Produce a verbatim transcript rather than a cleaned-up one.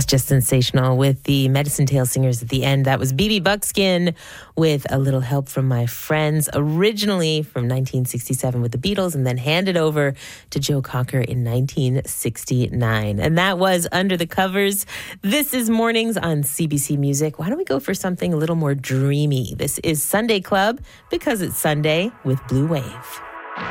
That's just sensational with the Medicine Tail Singers at the end. That was B B Buckskin with A Little Help from My Friends, originally from nineteen sixty-seven with the Beatles, and then handed over to Joe Cocker in nineteen sixty-nine. And that was Under the Covers. This is Mornings on C B C Music. Why don't we go for something a little more dreamy? This is Sunday Club, because it's Sunday, with Blue Wave.